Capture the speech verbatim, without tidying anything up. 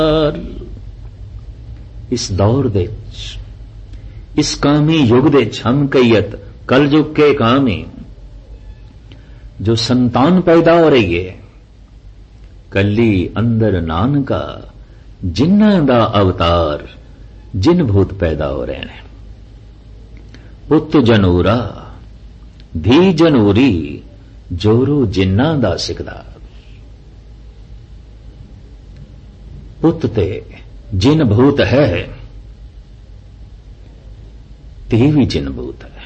इस दौर दे इस कामी युग दे हम कईयत कल युग के कामी जो संतान पैदा हो रही है कली अंदर नानका जिन्ना दा अवतार जिन भूत पैदा हो रहे हैं पुत जनूरा धी जनूरी जोरू जिन्ना दा सिकदा पुत ते जिन भूत है धी भी जिन भूत है।